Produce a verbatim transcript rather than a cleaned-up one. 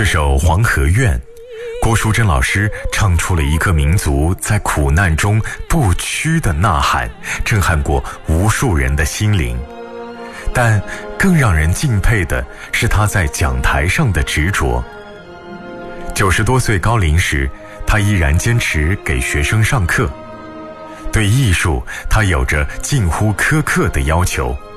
这首《黄河愿》，郭淑珍老师唱出了一个民族在苦难中不屈的呐喊，震撼过无数人的心灵。但更让人敬佩的是他在讲台上的执着。九十多岁高龄时，他依然坚持给学生上课。对艺术，他有着近乎苛刻的要求。